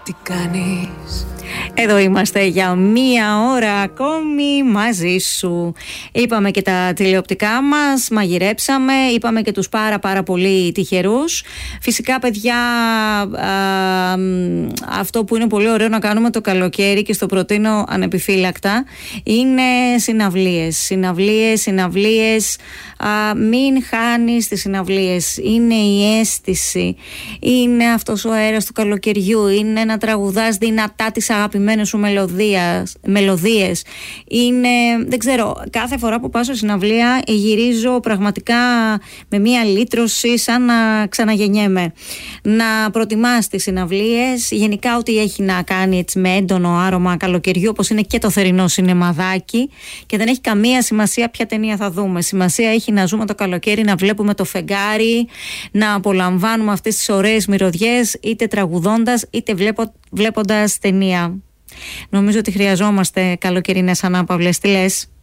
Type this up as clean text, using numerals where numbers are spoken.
Τι κάνεις? Εδώ είμαστε για μία ώρα ακόμη μαζί σου. Είπαμε και τα τηλεοπτικά μας, μαγειρέψαμε, είπαμε και τους πάρα πολύ τυχερούς. Φυσικά παιδιά, αυτό που είναι πολύ ωραίο να κάνουμε το καλοκαίρι και στο προτείνω ανεπιφύλακτα είναι συναυλίες. Μην χάνεις τις συναυλίες. Είναι η αίσθηση, είναι αυτός ο αέρας του καλοκαιριού, είναι να τραγουδάς δυνατά τις αγαπημένες σου μελωδίες. Είναι, δεν ξέρω, κάθε φορά που πάω σε συναυλία γυρίζω πραγματικά με μία λύτρωση σαν να ξαναγεννιέμαι. Να προτιμάς τις συναυλίες, γενικά ό,τι έχει να κάνει έτσι με έντονο άρωμα καλοκαιριού, όπως είναι και το θερινό σινεμαδάκι, και δεν έχει καμία σημασία ποια ταινία θα δούμε. Σημασία έχει να ζούμε το καλοκαίρι, να βλέπουμε το φεγγάρι, να απολαμβάνουμε αυτές τις ωραίες μυρωδιές, είτε τραγουδώντας είτε βλέποντας ταινία. Νομίζω ότι χρειαζόμαστε καλοκαιρινές ανάπαυλες. Τι λες?